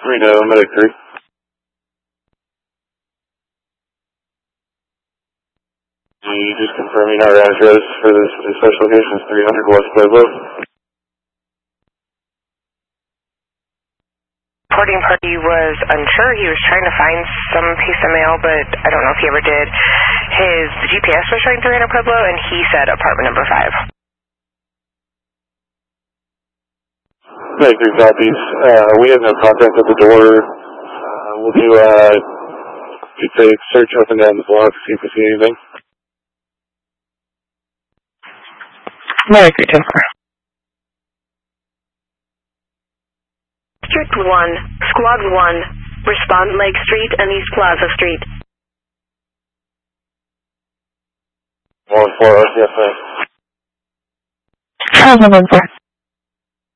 Reno, Medic 3. You just confirming our address for this special location is 300 West Pueblo. Reporting party was unsure. He was trying to find some piece of mail, but I don't know if he ever did. His GPS was showing 300 Pueblo, and he said apartment number 5. Medic 3 copies. We have no contact at the door. We'll do a search up and down the block to see if we see anything. Medic 3 10-4. District 1, Squad 1, respond Lake Street and East Plaza Street. 1-4 RCFA. 1-4.